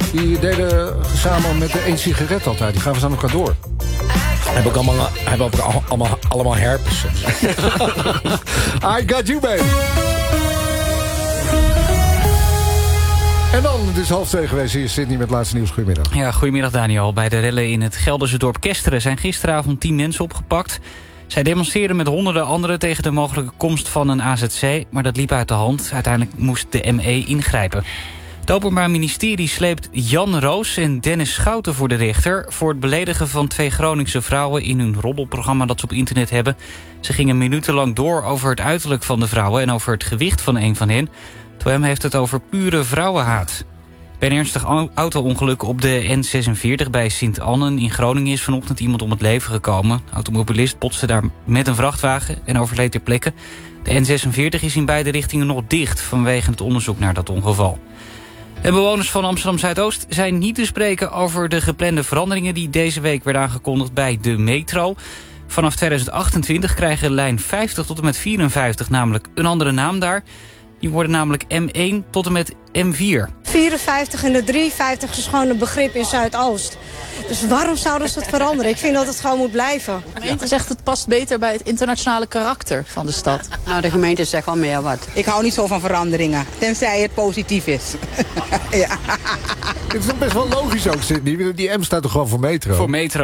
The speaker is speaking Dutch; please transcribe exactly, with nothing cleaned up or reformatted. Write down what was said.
Die deden samen met de één sigaret altijd. Die gaven ze aan elkaar door. Hebben ook allemaal, hebben ook al- allemaal, allemaal herpes. I got you, baby. En dan, het is half twee geweest. Hier is Sydney met het laatste nieuws. Goedemiddag. Ja, goedemiddag Daniel. Bij de rellen in het Gelderse dorp Kesteren zijn gisteravond tien mensen opgepakt. Zij demonstreerden met honderden anderen tegen de mogelijke komst van een A Z C, maar dat liep uit de hand. Uiteindelijk moest de M E ingrijpen. Het Openbaar Ministerie sleept Jan Roos en Dennis Schouten voor de rechter voor het beledigen van twee Groningse vrouwen in hun roddelprogramma dat ze op internet hebben. Ze gingen minutenlang door over het uiterlijk van de vrouwen en over het gewicht van een van hen. Het O M heeft het over pure vrouwenhaat. Bij een ernstig auto-ongeluk op de N zesenveertig bij Sint-Annen in Groningen is vanochtend iemand om het leven gekomen. De automobilist botste daar met een vrachtwagen en overleed ter plekke. De N zesenveertig is in beide richtingen nog dicht vanwege het onderzoek naar dat ongeval. De bewoners van Amsterdam-Zuidoost zijn niet te spreken over de geplande veranderingen die deze week werden aangekondigd bij de metro. Vanaf tweeduizend achtentwintig krijgen lijn vijftig tot en met vierenvijftig namelijk een andere naam daar. Die worden namelijk M één tot en met M vier. vierenvijftig en de drieënvijftig is gewoon een begrip in Zuidoost. Dus waarom zouden ze het veranderen? Ik vind dat het gewoon moet blijven. De gemeente zegt het past beter bij het internationale karakter van de stad. Nou, de gemeente zegt wel meer wat. Ik hou niet zo van veranderingen, tenzij het positief is. Ja. Het is toch best wel logisch ook, Sydney. Die M staat toch gewoon voor metro? Voor metro.